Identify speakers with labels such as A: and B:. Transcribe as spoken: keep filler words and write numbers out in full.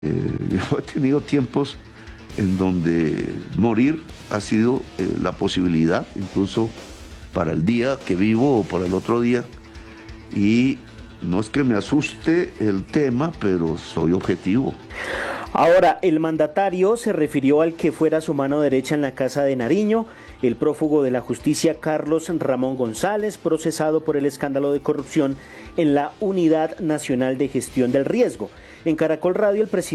A: Eh, yo he tenido tiempos en donde morir ha sido eh, la posibilidad, incluso para el día que vivo o para el otro día. Y no es que me asuste el tema, pero soy objetivo.
B: Ahora, el mandatario se refirió al que fuera su mano derecha en la Casa de Nariño, el prófugo de la justicia Carlos Ramón González, procesado por el escándalo de corrupción en la Unidad Nacional de Gestión del Riesgo. En Caracol Radio, el presidente